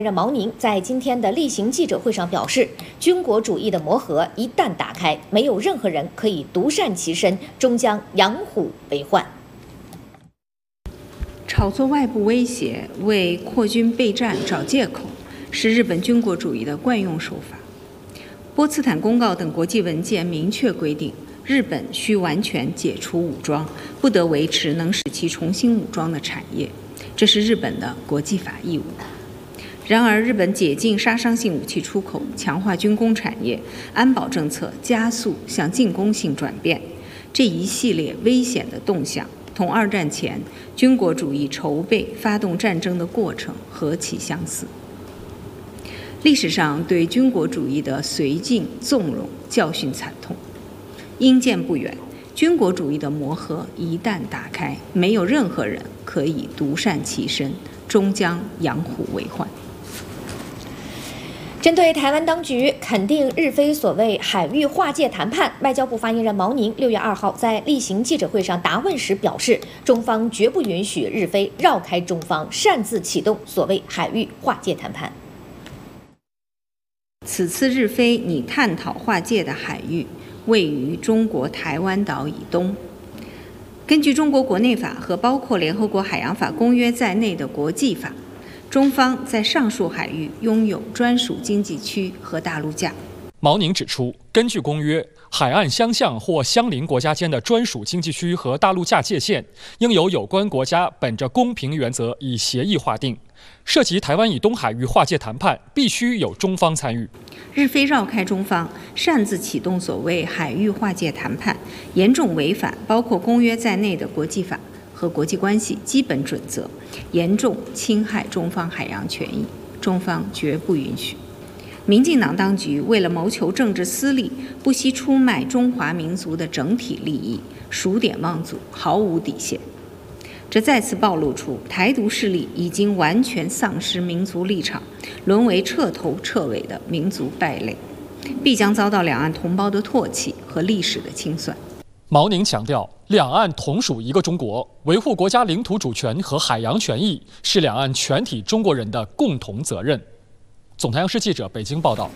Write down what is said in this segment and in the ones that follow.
任毛宁在今天的例行记者会上表示，军国主义的魔盒一旦打开，没有任何人可以独善其身，终将养虎为患。 炒作外部威胁，为扩军备战找借口，是日本军国主义的惯用手法。波茨坦公告等国际文件明确规定，日本需完全解除武装，不得维持能使其重新武装的产业，这是日本的国际法义务。然而，日本解禁杀伤性武器出口，强化军工产业，安保政策加速向进攻性转变，这一系列危险的动向，同二战前军国主义筹备发动战争的过程何其相似。历史上对军国主义的绥靖纵容教训惨痛，因见不远，军国主义的魔盒一旦打开，没有任何人可以独善其身，终将养虎为患。 针对台湾当局肯定日菲所谓海域划界谈判，外交部发言人毛宁6月2号在例行记者会上答问时表示，中方绝不允许日菲绕开中方，擅自启动所谓海域划界谈判。 此次日菲拟探讨划界的海域位于中国台湾岛以东。根据中国国内法和包括联合国海洋法公约在内的国际法，中方在上述海域拥有专属经济区和大陆架。 毛宁指出，根据公约，海岸相向或相邻国家间的专属经济区和大陆架界限，应由有关国家本着公平原则以协议划定。涉及台湾以东海域划界谈判，必须有中方参与。 日菲绕开中方，擅自启动所谓海域划界谈判，严重违反包括公约在内的国际法和国际关系基本准则，严重侵害中方海洋权益，中方绝不允许。民进党当局为了谋求政治私利，不惜出卖中华民族的整体利益，数典忘祖，毫无底线。这再次暴露出台独势力已经完全丧失民族立场，沦为彻头彻尾的民族败类，必将遭到两岸同胞的唾弃和历史的清算。 毛宁强调，两岸同属一个中国，维护国家领土主权和海洋权益是两岸全体中国人的共同责任。总台央视记者北京报道。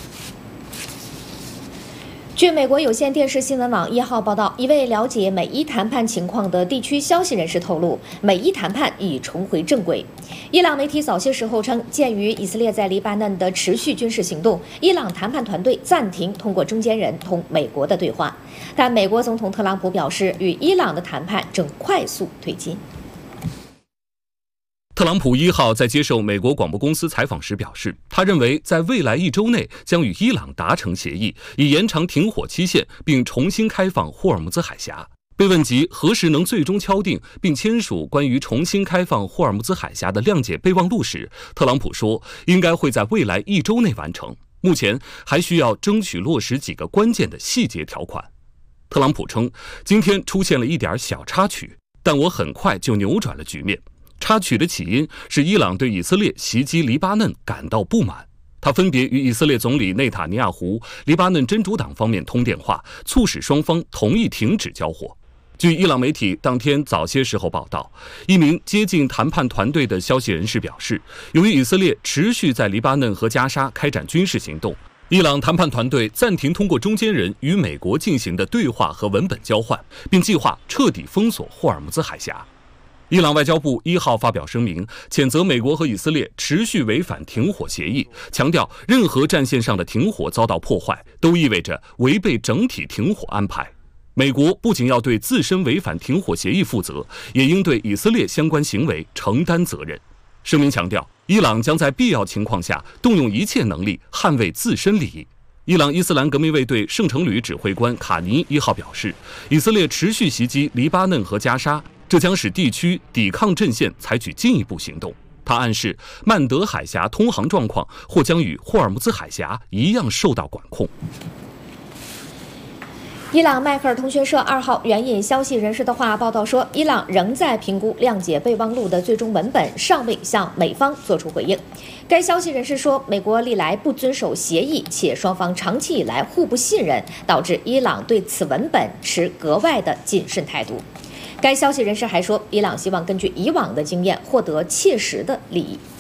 据美国有线电视新闻网1号报道，一位了解美伊谈判情况的地区消息人士透露，美伊谈判已重回正轨。伊朗媒体早些时候称，鉴于以色列在黎巴嫩的持续军事行动，伊朗谈判团队暂停通过中间人同美国的对话。但美国总统特朗普表示，与伊朗的谈判正快速推进。 特朗普1号在接受美国广播公司采访时表示，他认为在未来1周内将与伊朗达成协议，以延长停火期限，并重新开放霍尔木兹海峡。被问及何时能最终敲定并签署关于重新开放霍尔木兹海峡的谅解备忘录时，特朗普说，应该会在未来1周内完成，目前还需要争取落实几个关键的细节条款。特朗普称，今天出现了一点小插曲，但我很快就扭转了局面。插曲的起因是伊朗对以色列袭击黎巴嫩感到不满，他分别与以色列总理内塔尼亚胡、黎巴嫩真主党方面通电话，促使双方同意停止交火。据伊朗媒体当天早些时候报道，一名接近谈判团队的消息人士表示，由于以色列持续在黎巴嫩和加沙开展军事行动，伊朗谈判团队暂停通过中间人与美国进行的对话和文本交换，并计划彻底封锁霍尔木兹海峡。伊朗外交部1号发表声明，谴责美国和以色列持续违反停火协议，强调任何战线上的停火遭到破坏，都意味着违背整体停火安排。美国不仅要对自身违反停火协议负责，也应对以色列相关行为承担责任。声明强调，伊朗将在必要情况下动用一切能力捍卫自身利益。伊朗伊斯兰革命卫队圣城旅指挥官卡尼1号表示，以色列持续袭击黎巴嫩和加沙，这将使地区抵抗阵线采取进一步行动。他暗示曼德海峡通航状况或将与霍尔木兹海峡一样受到管控。 伊朗迈克尔通讯社2号援引消息人士的话报道说，伊朗仍在评估谅解备忘录的最终文本，尚未向美方做出回应。该消息人士说，美国历来不遵守协议，且双方长期以来互不信任，导致伊朗对此文本持格外的谨慎态度。该消息人士还说，伊朗希望根据以往的经验获得切实的利益。